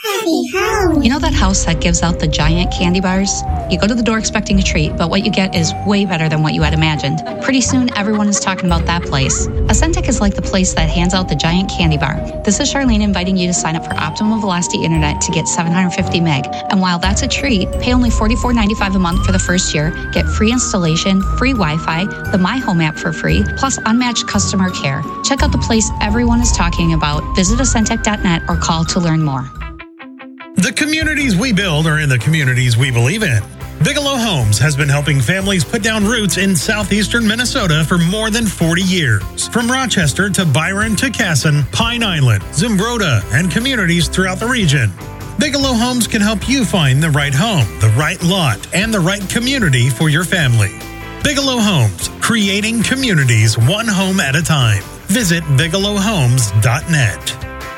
You know that house that gives out the giant candy bars? You go to the door expecting a treat, but what you get is way better than what you had imagined. Pretty soon, everyone is talking about that place. Ascentec is like the place that hands out the giant candy bar. This is Charlene inviting you to sign up for Optimum Velocity Internet to get 750 meg. And while that's a treat, pay only $44.95 a month for the first year, get free installation, free Wi-Fi, the My Home app for free, plus unmatched customer care. Check out the place everyone is talking about. Visit Ascentec.net or call to learn more. The communities we build are in the communities we believe in. Bigelow Homes has been helping families put down roots in southeastern Minnesota for more than 40 years. From Rochester to Byron to Casson, Pine Island, Zumbrota, and communities throughout the region. Bigelow Homes can help you find the right home, the right lot, and the right community for your family. Bigelow Homes, creating communities one home at a time. Visit bigelowhomes.net.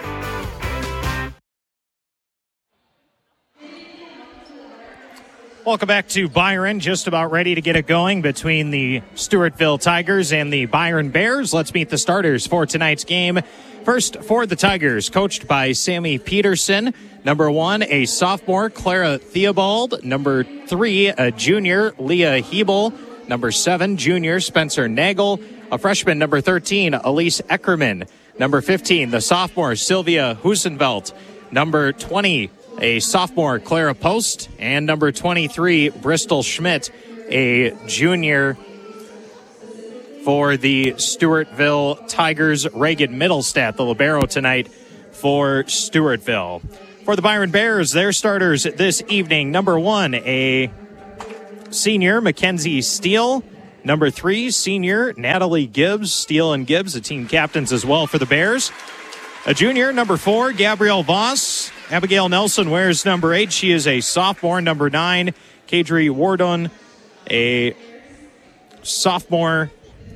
Welcome back to Byron. Just about ready to get it going between the Stewartville Tigers and the Byron Bears. Let's meet the starters for tonight's game. First, for the Tigers, coached by Sammy Peterson. Number 1, a sophomore, Clara Theobald. Number 3, a junior, Leah Hebel. Number 7, junior, Spencer Nagel. A freshman, number 13, Elise Eckerman. Number 15, the sophomore, Sylvia Husenvelt. Number 20, a sophomore, Clara Post, and number 23, Bristol Schmidt, a junior for the Stewartville Tigers. Reagan Middlestat, the libero tonight for Stewartville. For the Byron Bears, their starters this evening, number 1, a senior, Mackenzie Steele. Number 3, senior, Natalie Gibbs. Steele and Gibbs, the team captains as well for the Bears. A junior, number 4, Gabrielle Voss. Abigail Nelson wears number 8. She is a sophomore. Number 9, Kadri Wardon, a sophomore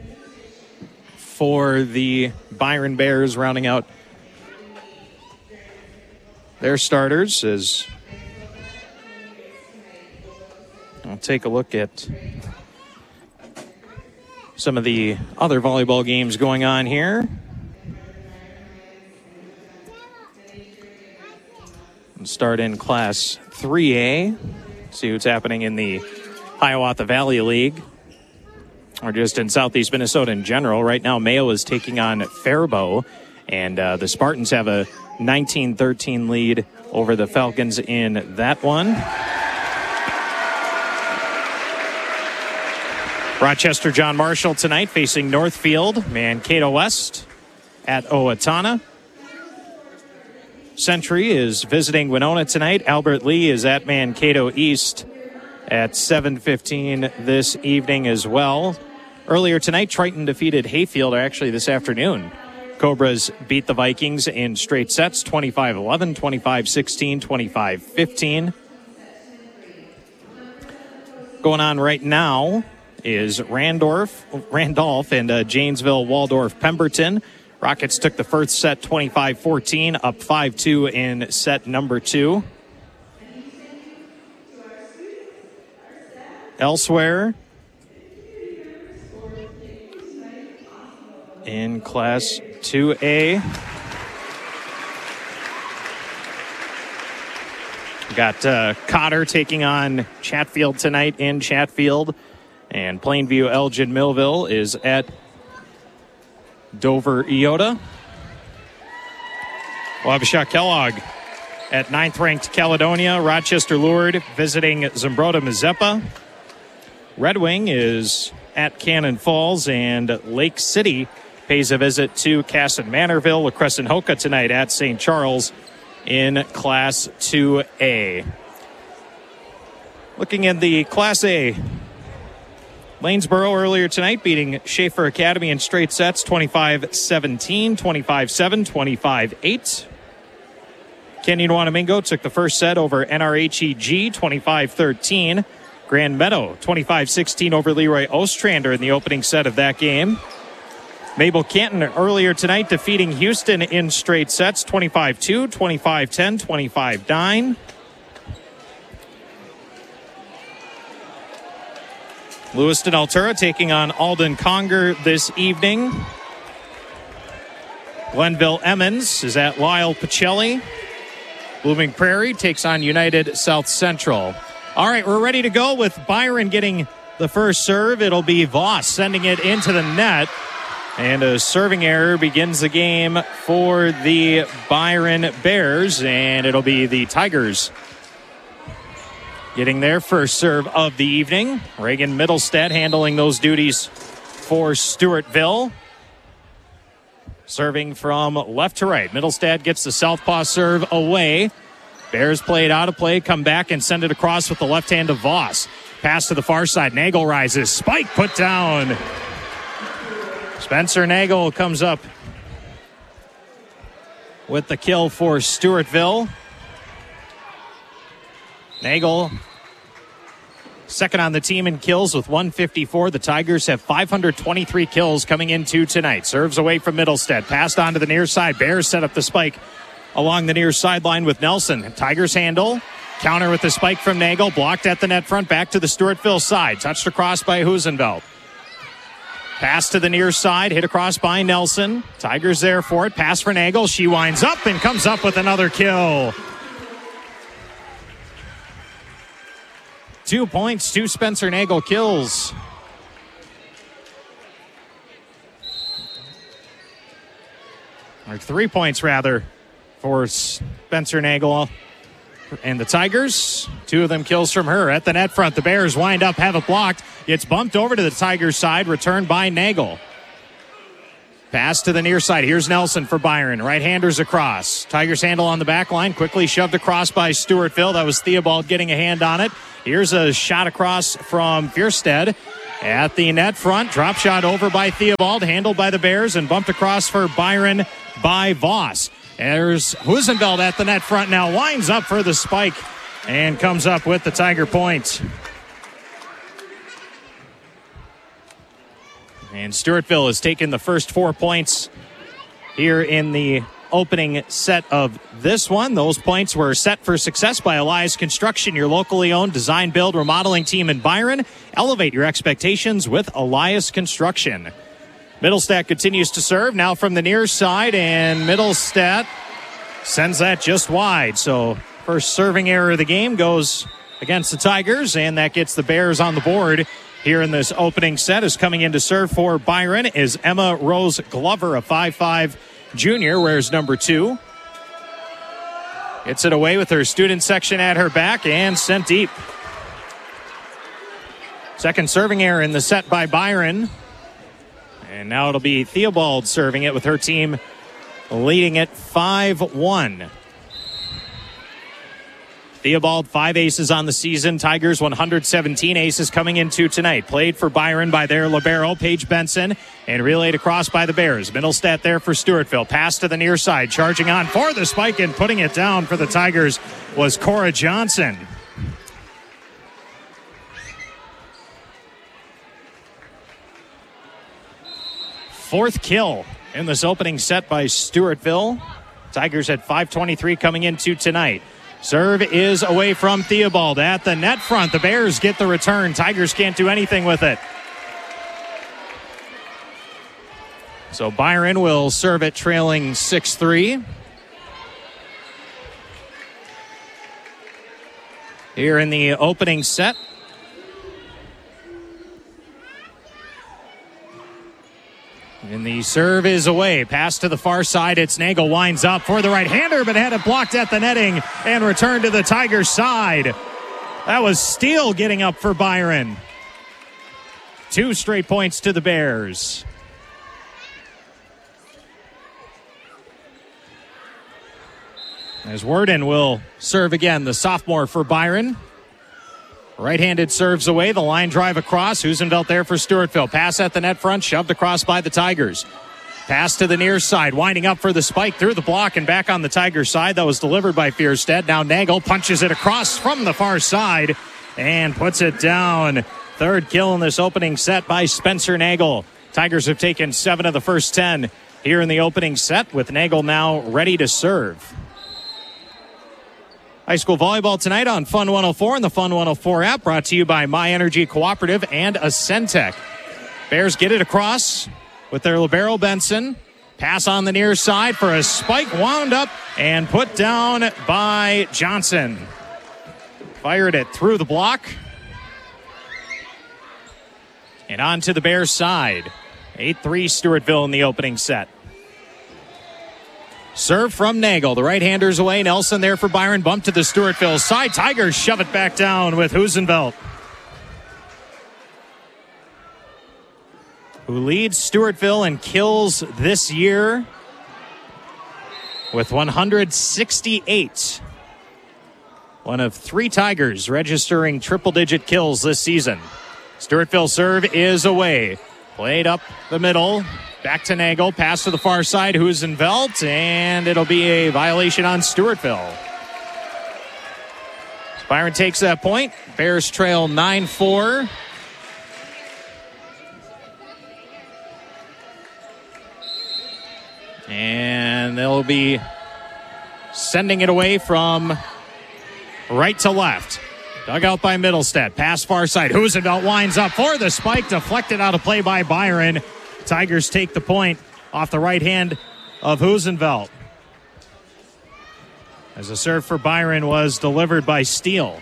for the Byron Bears, rounding out their starters. As I'll take a look at some of the other volleyball games going on here. Start in Class 3A. See what's happening in the Hiawatha Valley League, or just in Southeast Minnesota in general. Right now, Mayo is taking on Faribault, and the Spartans have a 19-13 lead over the Falcons in that one. Rochester John Marshall tonight facing Northfield. Mankato West at Owatonna. Century is visiting Winona tonight. Albert Lee is at Mankato East at 7:15 this evening as well. Earlier tonight, Triton defeated Hayfield, or actually this afternoon. Cobras beat the Vikings in straight sets, 25-11, 25-16, 25-15. Going on right now is Randolph and Janesville, Waldorf, Pemberton. Rockets took the first set 25-14, up 5-2 in set number 2. Elsewhere in Class 2A, got Cotter taking on Chatfield tonight in Chatfield, and Plainview Elgin Millville is at Dover Iota. Wabasha Kellogg at 9th-ranked Caledonia. Rochester Lourdes visiting Zumbrota Mazeppa. Red Wing is at Cannon Falls, and Lake City pays a visit to Casson Manorville. La Crescent Hoka tonight at St. Charles in Class 2A. Looking at the Class A, Lanesboro earlier tonight beating Schaefer Academy in straight sets, 25-17, 25-7, 25-8. Kenyon Wanamingo took the first set over NRHEG, 25-13. Grand Meadow, 25-16 over Leroy Ostrander in the opening set of that game. Mabel Canton earlier tonight defeating Houston in straight sets, 25-2, 25-10, 25-9. Lewiston Altura taking on Alden Conger this evening. Glenville Emmons is at Lyle Pacelli. Blooming Prairie takes on United South Central. All right, we're ready to go with Byron getting the first serve. It'll be Voss sending it into the net. And a serving error begins the game for the Byron Bears, and it'll be the Tigers getting their first serve of the evening. Reagan Middlestead handling those duties for Stewartville. Serving from left to right. Middlestead gets the southpaw serve away. Bears play it out of play, come back and send it across with the left hand of Voss. Pass to the far side. Nagel rises. Spike put down. Spencer Nagel comes up with the kill for Stewartville. Nagel, second on the team in kills with 154. The Tigers have 523 kills coming into tonight. Serves away from Middlestead. Passed on to the near side. Bears set up the spike along the near sideline with Nelson. Tigers handle. Counter with the spike from Nagel. Blocked at the net front. Back to the Stewartville side. Touched across by Husenveld. Pass to the near side, hit across by Nelson. Tigers there for it. Pass for Nagel. She winds up and comes up with another kill. 2 points, 2 Spencer Nagel kills. Or 3 points, rather, for Spencer Nagel and the Tigers. 2 of them kills from her at the net front. The Bears wind up, have it blocked. It's bumped over to the Tigers side, returned by Nagel. Pass to the near side. Here's Nelson for Byron. Right-handers across. Tigers handle on the back line. Quickly shoved across by Stewartville. That was Theobald getting a hand on it. Here's a shot across from Fierstead at the net front. Drop shot over by Theobald. Handled by the Bears and bumped across for Byron by Voss. There's Husenveld at the net front now. Winds up for the spike and comes up with the Tiger point. And Stewartville has taken the first 4 points here in the opening set of this one. Those points were set for success by Elias Construction, your locally owned design, build, remodeling team in Byron. Elevate your expectations with Elias Construction. Middlestead continues to serve now from the near side, and Middlestead sends that just wide. So first serving error of the game goes against the Tigers, and that gets the Bears on the board here in this opening set. Is coming in to serve for Byron is Emma Rose Glover, a 5'5" junior, wears number 2. Gets it away with her student section at her back and sent deep. Second serving error in the set by Byron. And now it'll be Theobald serving it with her team leading it 5-1. Theobald, 5 aces on the season. Tigers, 117 aces coming into tonight. Played for Byron by their libero, Paige Benson, and relayed across by the Bears. Middlestead there for Stewartville. Pass to the near side. Charging on for the spike and putting it down for the Tigers was Cora Johnson. Fourth kill in this opening set by Stewartville. Tigers had 5:23 coming into tonight. Serve is away from Theobald at the net front. The Bears get the return. Tigers can't do anything with it. So Byron will serve it trailing 6-3. Here in the opening set. And the serve is away. Pass to the far side. It's Nagel. Winds up for the right-hander, but had it blocked at the netting and returned to the Tigers' side. That was Steele getting up for Byron. 2 straight points to the Bears. As Worden will serve again, the sophomore for Byron. Right-handed serves away. The line drive across. Husenveld there for Stewartville. Pass at the net front. Shoved across by the Tigers. Pass to the near side. Winding up for the spike through the block and back on the Tigers' side. That was delivered by Fierstead. Now Nagel punches it across from the far side and puts it down. Third kill in this opening set by Spencer Nagel. Tigers have taken 7 of the first 10 here in the opening set, with Nagel now ready to serve. High school volleyball tonight on Fun 104 and the Fun 104 app, brought to you by My Energy Cooperative and Ascentec. Bears get it across with their libero Benson. Pass on the near side for a spike, wound up and put down by Johnson. Fired it through the block. And on to the Bears side. 8-3 Stewartville in the opening set. Serve from Nagel. The right-hander's away. Nelson there for Byron. Bump to the Stewartville side. Tigers shove it back down with Husenvelt, who leads Stewartville in kills this year with 168. One of 3 Tigers registering triple-digit kills this season. Stewartville serve is away. Played up the middle. Back to Nagel. Pass to the far side. Husenvelt. And it'll be a violation on Stewartville. Byron takes that point. Bears trail 9-4. And they'll be sending it away from right to left. Dug out by Middlestead. Pass far side. Husenvelt winds up for the spike. Deflected out of play by Byron. Tigers take the point off the right hand of Husenvelt, as the serve for Byron was delivered by Steele.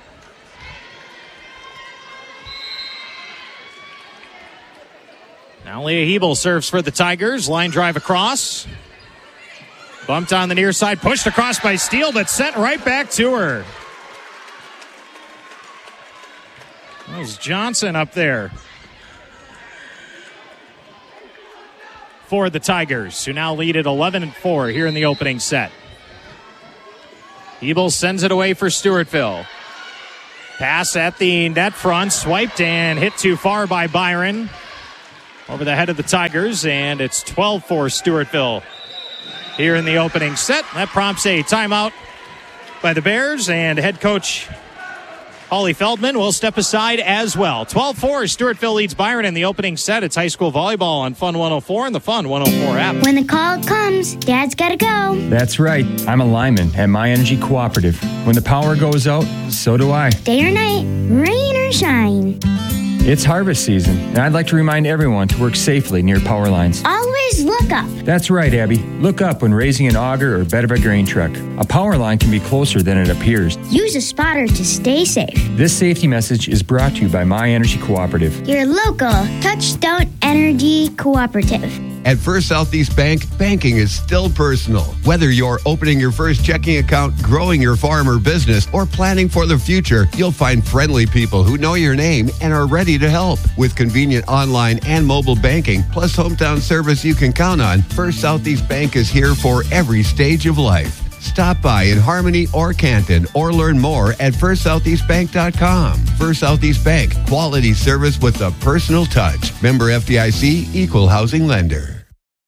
Now Leah Hebel serves for the Tigers. Line drive across. Bumped on the near side. Pushed across by Steele, but sent right back to her. That was Johnson up there for the Tigers, who now lead at 11-4 here in the opening set. Hebel sends it away for Stewartville. Pass at the net front, swiped and hit too far by Byron. Over the head of the Tigers, and it's 12-4 Stewartville here in the opening set. That prompts a timeout by the Bears, and head coach Holly Feldman will step aside as well. 12-4, Stewartville leads Byron in the opening set. It's high school volleyball on Fun 104 and the Fun 104 app. When the call comes, Dad's got to go. That's right. I'm a lineman at My Energy Cooperative. When the power goes out, so do I. Day or night, rain or shine. It's harvest season, and I'd like to remind everyone to work safely near power lines. Always look up. That's right, Abby. Look up when raising an auger or bed of a grain truck. A power line can be closer than it appears. Use a spotter to stay safe. This safety message is brought to you by My Energy Cooperative. Your local Touchstone Energy Cooperative. At First Southeast Bank, banking is still personal. Whether you're opening your first checking account, growing your farm or business, or planning for the future, you'll find friendly people who know your name and are ready to help. With convenient online and mobile banking, plus hometown service you can count on, First Southeast Bank is here for every stage of life. Stop by in Harmony or Canton or learn more at firstsoutheastbank.com. First Southeast Bank, quality service with a personal touch. Member FDIC, equal housing lender.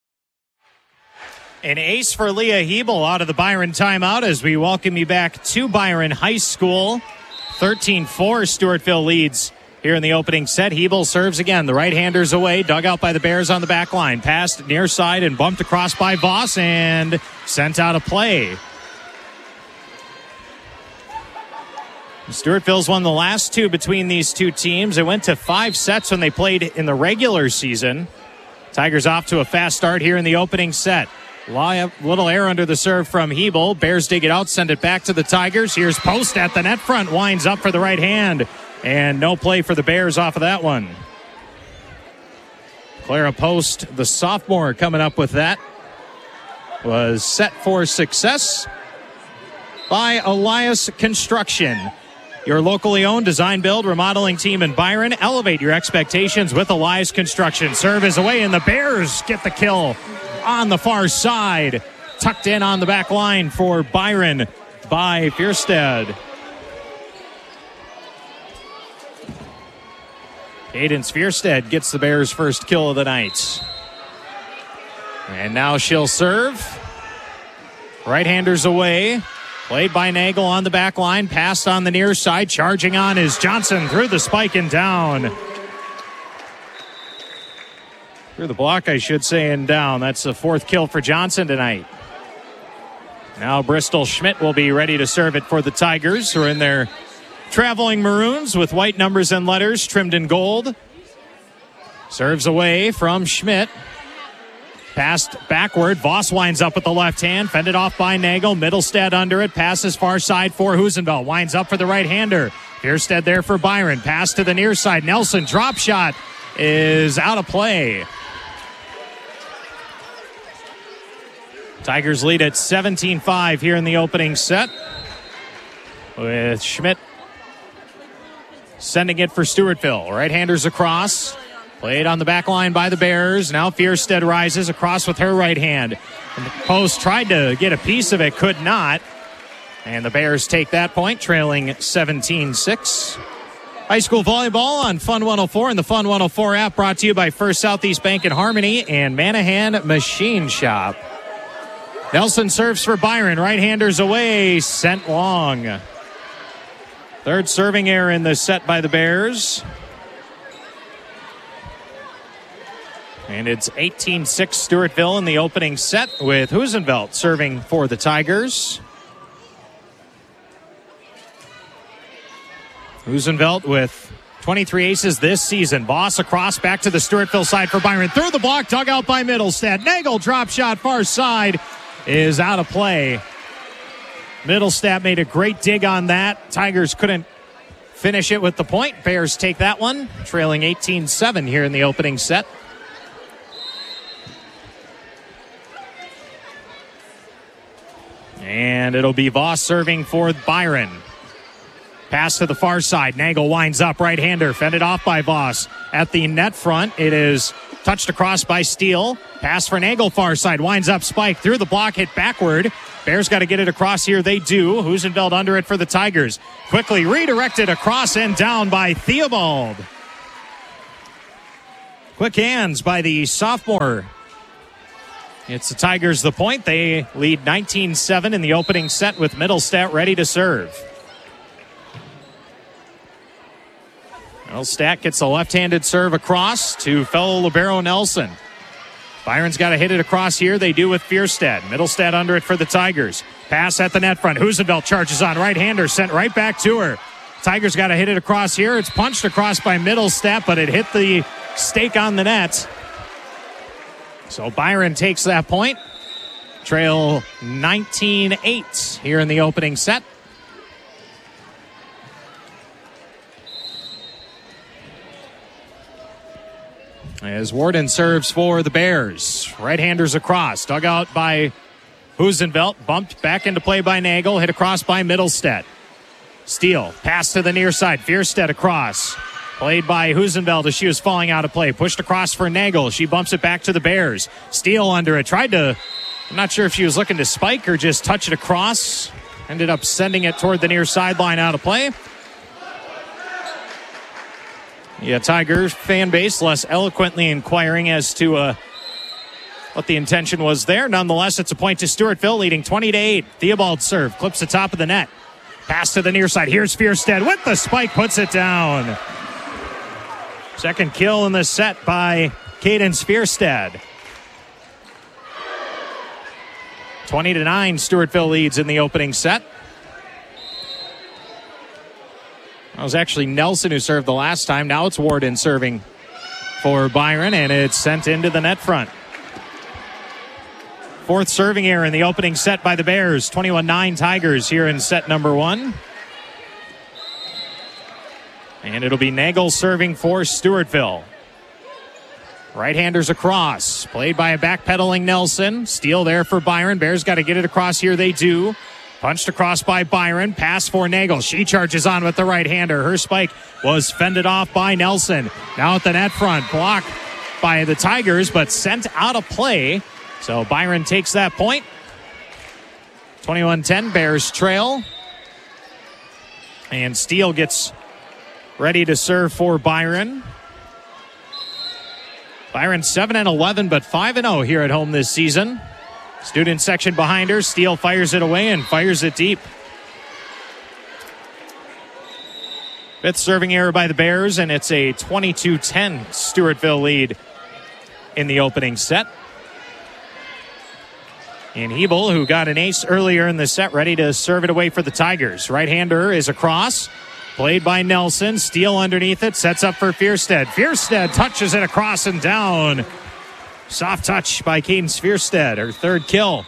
An ace for Leah Hebel out of the Byron timeout as we welcome you back to Byron High School. 13-4, Stewartville leads here in the opening set. Hebel serves again. The right-hander's away, dug out by the Bears on the back line. Passed near side and bumped across by Voss and sent out of play. Stewartville's won the last 2 between these two teams. It went to 5 sets when they played in the regular season. Tigers off to a fast start here in the opening set. Little air under the serve from Hebel. Bears dig it out, send it back to the Tigers. Here's Post at the net front, winds up for the right hand. And no play for the Bears off of that one. Clara Post, the sophomore, coming up with that. Was set for success by Elias Construction. Your locally owned design, build, remodeling team in Byron. Elevate your expectations with Elias Construction. Serve is away, and the Bears get the kill on the far side. Tucked in on the back line for Byron by Fierstead. Cadence Fierstead gets the Bears' first kill of the night. And now she'll serve. Right-handers away. Played by Nagel on the back line. Passed on the near side. Charging on is Johnson through the spike and down. Through the block, I should say, and down. That's the 4th kill for Johnson tonight. Now Bristol Schmidt will be ready to serve it for the Tigers, who are in their traveling maroons with white numbers and letters trimmed in gold. Serves away from Schmidt. Passed backward. Voss winds up with the left hand. Fended off by Nagel. Middlestead under it. Passes far side for Husenveld. Winds up for the right-hander. Fierstead there for Byron. Pass to the near side. Nelson, drop shot is out of play. Tigers lead at 17-5 here in the opening set, with Schmidt sending it for Stewartville. Right-handers across. Played on the back line by the Bears. Now Fierstead rises across with her right hand. And the post tried to get a piece of it, could not. And the Bears take that point, trailing 17-6. High school volleyball on Fun 104 and the Fun 104 app, brought to you by First Southeast Bank and Harmony and Manahan Machine Shop. Nelson serves for Byron. Right-handers away. Sent long. Third serving error in the set by the Bears. And it's 18-6 Stewartville in the opening set, with Husenveld serving for the Tigers. Husenveld with 23 aces this season. Voss across, back to the Stewartville side for Byron. Through the block, dug out by Middlestead. Nagel drop shot far side is out of play. Middlestead made a great dig on that. Tigers couldn't finish it with the point. Bears take that one, trailing 18-7 here in the opening set. And it'll be Voss serving for Byron. Pass to the far side. Nagel winds up. Right-hander fended off by Voss. At the net front, it is touched across by Steele. Pass for Nagel far side. Winds up. Spike through the block. Hit backward. Bears got to get it across here. They do. Husenveld under it for the Tigers. Quickly redirected across and down by Theobald. Quick hands by the sophomore. It's the Tigers the point. They lead 19-7 in the opening set, with Middlestead ready to serve. Middlestead gets a left-handed serve across to fellow libero Nelson. Byron's got to hit it across here. They do with Fierstead. Middlestead under it for the Tigers. Pass at the net front. Husenveld charges on. Right-hander sent right back to her. Tigers got to hit it across here. It's punched across by Middlestead, but it hit the stake on the net. So Byron takes that point. Trail 19-8 here in the opening set. As Warden serves for the Bears. Right-handers across. Dug out by Husenveld. Bumped back into play by Nagel. Hit across by Middlestead. Steele. Pass to the near side. Fierstead across. Played by Husenveld as she was falling out of play. Pushed across for Nagel. She bumps it back to the Bears. Steele under it. Tried to, I'm not sure if she was looking to spike or just touch it across. Ended up sending it toward the near sideline, out of play. Yeah, Tigers fan base less eloquently inquiring as to what the intention was there. Nonetheless, it's a point to Stewartville, leading 20-8. Theobald serve. Clips the top of the net. Pass to the near side. Here's Fierstead with the spike. Puts it down. Second kill in the set by Cadence Fierstead. 20-9, Stewartville leads in the opening set. That was actually Nelson who served the last time. Now it's Warden serving for Byron, and it's sent into the net front. Fourth serving error in the opening set by the Bears. 21-9 Tigers here in set number one. And it'll be Nagel serving for Stewartville. Right-handers across. Played by a backpedaling Nelson. Steele there for Byron. Bears got to get it across here. They do. Punched across by Byron. Pass for Nagel. She charges on with the right-hander. Her spike was fended off by Nelson. Now at the net front. Blocked by the Tigers, but sent out of play. So Byron takes that point. 21-10. Bears trail. And Steele gets ready to serve for Byron. Byron 7-11, but 5-0 here at home this season. Student section behind her. Steele fires it away and fires it deep. Fifth serving error by the Bears, and it's a 22-10 Stewartville lead in the opening set. And Hebel, who got an ace earlier in the set, ready to serve it away for the Tigers. Right-hander is across. Played by Nelson. Steele underneath it. Sets up for Fierstead. Fierstead touches it across and down. Soft touch by Caden Svierstedt, her third kill.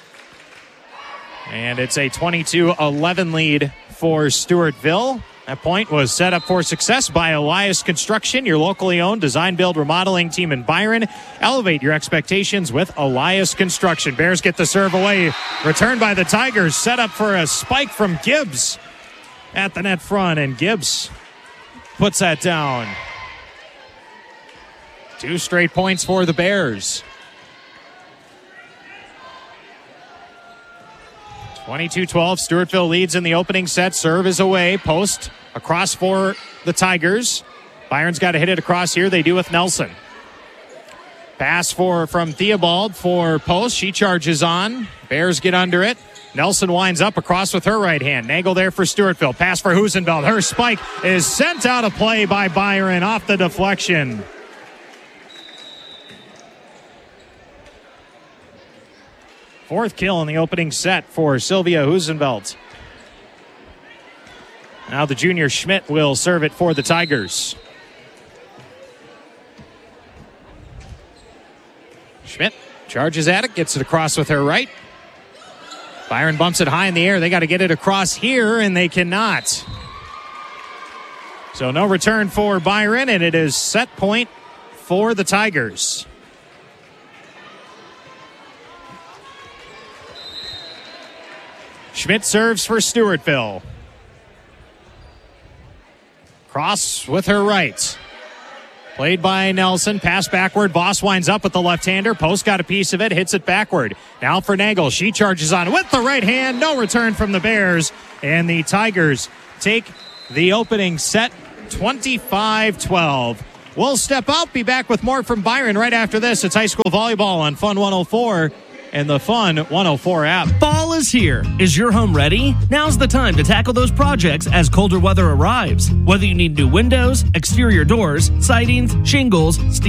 And it's a 22-11 lead for Stewartville. That point was set up for success by Elias Construction, your locally owned design, build, remodeling team in Byron. Elevate your expectations with Elias Construction. Bears get the serve away. Returned by the Tigers. Set up for a spike from Gibbs at the net front, and Gibbs puts that down. 2 straight points for the Bears. 22-12, Stewartville leads in the opening set. Serve is away. Post across for the Tigers. Byron's got to hit it across here. They do with Nelson. Pass from Theobald for Post. She charges on. Bears get under it. Nelson winds up across with her right hand. Nagel there for Stewartville. Pass for Husenfeld. Her spike is sent out of play by Byron off the deflection. Fourth kill in the opening set for Sylvia Husenfeld. Now the junior Schmidt will serve it for the Tigers. Schmidt charges at it, gets it across with her right. Byron bumps it high in the air. They got to get it across here, and they cannot. So no return for Byron, and it is set point for the Tigers. Schmidt serves for Stewartville. Cross with her right. Played by Nelson. Pass backward. Voss winds up with the left-hander. Post got a piece of it. Hits it backward. Now for Nagel. She charges on with the right hand. No return from the Bears. And the Tigers take the opening set 25-12. We'll step out. Be back with more from Byron right after this. It's high school volleyball on Fun 104. And the Fun 104 app. Fall is here. Is your home ready? Now's the time to tackle those projects as colder weather arrives. Whether you need new windows, exterior doors, sidings, shingles,